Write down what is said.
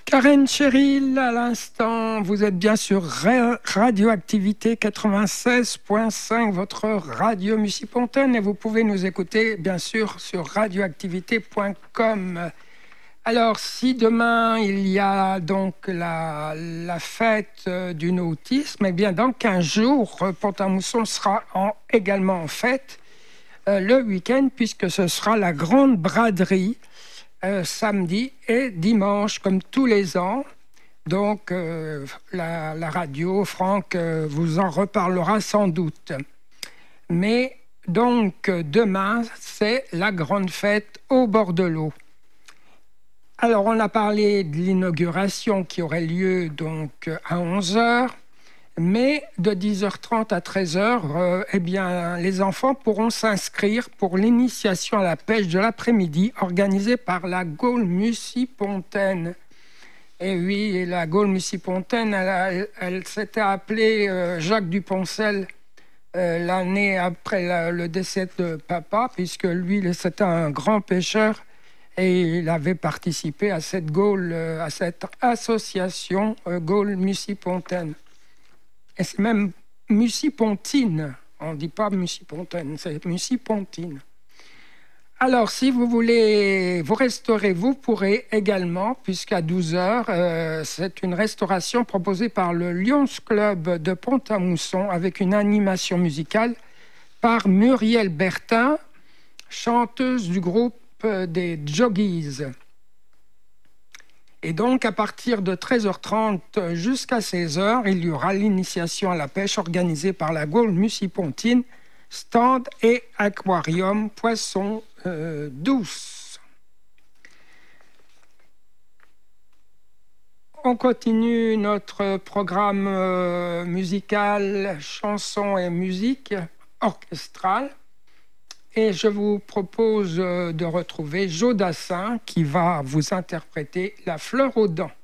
Karen Cheryl, à l'instant, vous êtes bien sur Radioactivité 96.5, votre radio Mussy-Pontaine, et vous pouvez nous écouter, bien sûr, sur radioactivité.com. Alors, si demain, il y a donc la fête du nautisme, eh bien, dans 15 jours, Pont-à-Mousson sera également en fête le week-end, puisque ce sera la grande braderie, samedi et dimanche, comme tous les ans. Donc, la radio, Franck, vous en reparlera sans doute. Mais donc, demain, c'est la grande fête au bord de l'eau. Alors, on a parlé de l'inauguration qui aurait lieu donc à 11h, mais de 10h30 à 13h, eh bien, les enfants pourront s'inscrire pour l'initiation à la pêche de l'après-midi organisée par la Gaule Mussy-Pontaine. Et oui, la Gaule Mussy-Pontaine, elle s'était appelée Jacques Duponcel l'année après le décès de papa, puisque lui, c'était un grand pêcheur et il avait participé à cette Gaule, à cette association Gaule Mussy-Pontaine. Et c'est même Mussy-Pontine. On ne dit pas Mussy-Pontaine, c'est Mussy-Pontine. Alors, si vous voulez vous restaurer, vous pourrez également, puisqu'à 12h, c'est une restauration proposée par le Lions Club de Pont-à-Mousson avec une animation musicale par Muriel Bertin, chanteuse du groupe des Joggies. Et donc, à partir de 13h30 jusqu'à 16h, il y aura l'initiation à la pêche organisée par la Gaule Mussy-Pontine, stand et aquarium poissons douces. On continue notre programme musical, chansons et musique orchestrale. Et je vous propose de retrouver Joe Dassin qui va vous interpréter La fleur aux dents.